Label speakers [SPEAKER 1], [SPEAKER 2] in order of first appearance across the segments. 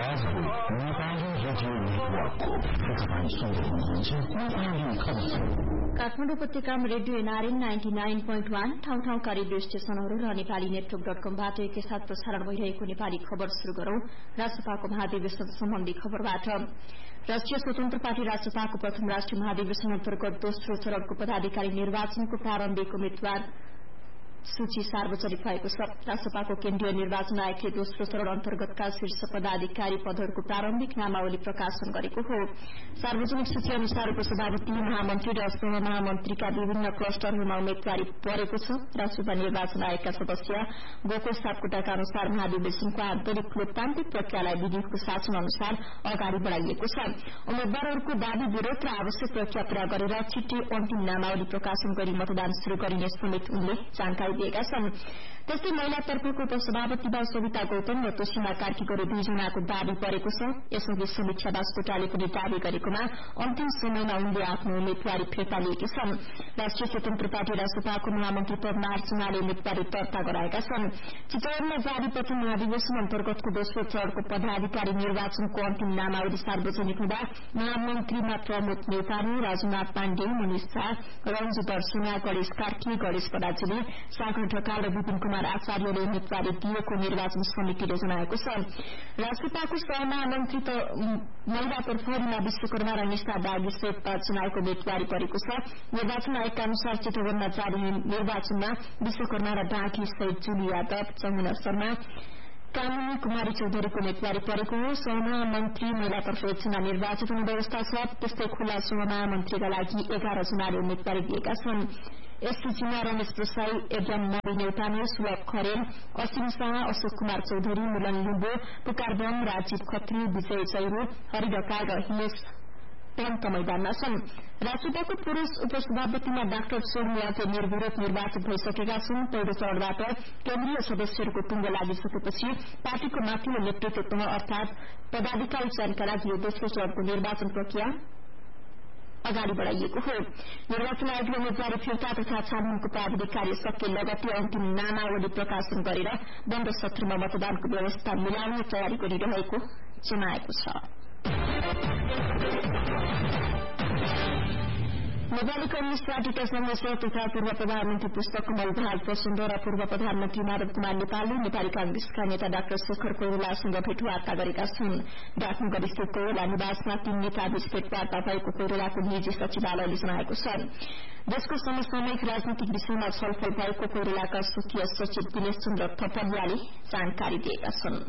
[SPEAKER 1] आवाजहरू नेपाली रेडियो नेटवर्कको तपाईं सुन्दै हुनुहुन्छ नेपाली खबर।
[SPEAKER 2] काठमाडौँ उपत्यकामा रेडियो एनआरएन 99.1 ठाउँ-ठाउँका रेडियो स्टेशनहरू र नेपाली नेटवर्क.कमबाट एकैसाथ प्रसारण भइरहेको नेपाली खबर शुरू गरौं। राष्ट्रपाको महाधिवेशन सम्बन्धी खबरबाट। राष्ट्रिय स्वतन्त्र पार्टी राष्ट्रपाको प्रथम राष्ट्रिय महाधिवेशन अन्तर्गत दोस्रो चरणको पदाधिकारी निर्वाचनको प्रारम्भिक उम्मेद्वार सूची सार्वजनिक भएको छ। राष्ट्रपाको केन्द्रीय निर्वाचन आयोगले दोस्रो चरण अन्तर्गतका शीर्ष पदाधिकारी पदहरूको प्रारम्भिक नामावली प्रकाशन गरेको हो। सार्वजनिक सूची अनुसार उपसभापति, महामन्त्री र सहमहामन्त्रीका विभिन्न क्लस्टरहरूमा उम्मेद्वारी परेको छ। राष्ट्रिय निर्वाचन आयोगका सदस्य गोकुल सापकोटाका अनुसार महाधिवेशनको आन्तरिक लोकतान्त्रिक प्रक्रियालाई विधिको शासन अनुसार अगाडि बढ़ाइएको छ। उम्मेद्वारहरूको दावी विरोध र आवश्यक प्रक्रिया पूरा गरेर छिट्टै अन्तिम नामावली प्रकाशन गरी मतदान शुरू गरिने समेत उनले जानकारी दिएका छन्। त्यस्तै महिलातर्फको उपसभापति सविता गौतम र तुसिमा कार्की गरी दुईजनाको दावी परेको छ। यसअघि समीक्षा बास्कोटाले पनि दावी गरेकोमा अन्तिम समयमा उनले आफ्नो उम्मेद्वारी फिर्ता लिएकी छन्। राष्ट्रिय स्वतन्त्र पार्टी राष्ट्रपाको महामन्त्री पदमा अर्चनाले उम्मेद्वारी दर्ता गराएका छन्। चितवनमा जारी प्रथम महाधिवेशन अन्तर्गतको दोस्रो चरणको पदाधिकारी निर्वाचनको अन्तिम नामावली सार्वजनिक हुँदा महामन्त्रीमा प्रमोद नेउपाने, राजुनाथ पाण्डे, मनिष शाह, रञ्जु दर्शना, गणेश कार्की, गणेश पदाजुले, सागर ढकाल र विपिन कुमार आचार्यले उम्मेद्वारी दिएको निर्वाचन समितिले जनाएको छ। राष्ट्रपाको सहमहामन्त्री महिलातर्फ रीमा विश्वकर्मा र निशा दागी सहित 5 जनाको उम्मेद्वारी परेको छ। निर्वाचन आयोगका अनुसार चितवनमा जारी निर्वाचनमा विश्वकर्मा र डाँगी सहित जुली यादव, जमुना शर्मा, कामिनी कुमारी चौधरीको उम्मेद्वारी परेको हो। सहमहामन्त्री महिलातर्फ 1 जना निर्वाचित हुने व्यवस्था छ। त्यस्तै खुल्ला सहमहामन्त्रीका लागि 11 जनाले उम्मेद्वारी दिएका छन्। यस सूचीमा रमेश प्रसाई, एडम मवि नेउपाने, सुलभ खरेल, असीम शाह, अशोक कुमार चौधरी, मुलन लिम्बो, पुकार बम, राजीव खत्री, विजय चैरो, हरि ढकाल र हिमेश पन्त मैदानमा छन्। राष्ट्रपाको पुरूष उपसभापतिमा डाक्टर सोमयाते निर्विरोध निर्वाचित भइसकेका छन्। पहिलो चरणबाट केन्द्रीय सदस्यहरूको टुङ्गो लागिसकेपछि पार्टीको माथिल्लो नेतृत्व तह अर्थात पदाधिकारी चयनका लागि यो दोस्रो चरणको निर्वाचन प्रक्रिया अगाडि बढ़ाइएको हो। निर्वाचन आयोगले उम्मेद्वारी फिर्ता तथा छानबिनको प्राविधिक कार्य सकिए लगत्तै अन्तिम नामावली प्रकाशन गरेर बन्द सत्रमा मतदानको व्यवस्था मिलाउने तयारी गरिरहेको जनाएको छ। नेपाली कम्युनिष्ट पार्टीका सदस्य तथा पूर्व प्रधानमन्त्री पुष्पकमल दाहाल प्रचण्ड र पूर्व प्रधानमन्त्री माधव कुमार नेपालले नेपाली कांग्रेसका नेता डाक्टर शेखर कोइरालासँग भेटवार्ता गरेका छन्। विराटनगर स्थित कोइराला निवासमा 3 नेताबीच भेटवार्ता भएको कोइरालाको निजी सचिवालयले जनाएको छ। देशको समसामयिक राजनीतिक विषयमा छलफल भएको कोइरालाका मुख्य सचिव दिनेश चन्द्र थपलियाले जानकारी दिएका छन्।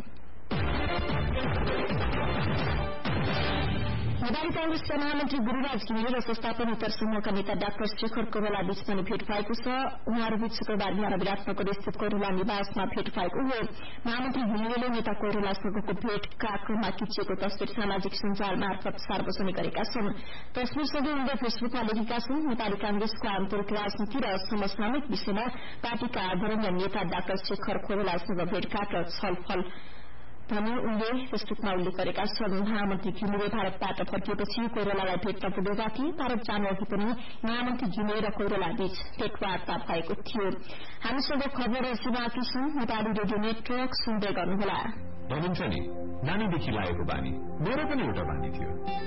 [SPEAKER 2] नेपाली कांग्रेसका महामन्त्री गुरूराज घिमिरे र संस्थापन उत्तर समूहका नेता डाक्टर शेखर कोइराला बीच पनि भेट भएको छ। उहाँहरूबीच शुक्रबार बिहान विराटनगर स्थित कोइराला निवासमा भेट भएको हो। महामन्त्री घिमिरेले नेता कोइरालासँगको भेटका क्रममा खिचिएको तस्विर सामाजिक सञ्जाल मार्फत सार्वजनिक गरेका छन्। तस्विरसँगै उनले फेसबुकमा लेखेका छन्, नेपाली कांग्रेसको आन्तरिक राजनीति र समसामयिक विषयमा पार्टीका आदरणीय नेता डाक्टर शेखर कोइरालासँग भेटघाट र छलफल भने उनले फेसबुकमा उल्लेख गरेका छन्। महामन्त्री घिमिरे भारतबाट फर्किएपछि कोइरालालाई भेट्न पुगेका थिए। भारत जानु अघि पनि महामन्त्री घिमिरे र कोइराला बीच भेटवार्ता भएको थियो। हामीसँग खबरहरू बाँकी छन्। नेपाली रेडियो नेटवर्क सुन्दै गर्नुहोला।
[SPEAKER 3] भनिन्छ नि, नानीदेखि लागेको बानी मेरो पनि एउटा बानी थियो।